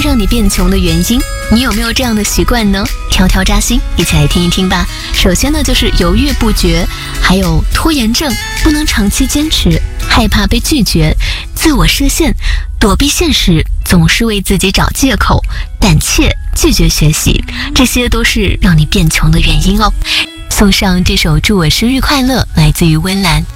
让你变穷的原因。你有没有这样的习惯呢？条条扎心，一起来听一听吧。首先呢，就是犹豫不决，还有拖延症，不能长期坚持，害怕被拒绝，自我设限，躲避现实，总是为自己找借口，胆怯，拒绝学习，这些都是让你变穷的原因哦。送上这首《祝我生日快乐》，来自于温岚。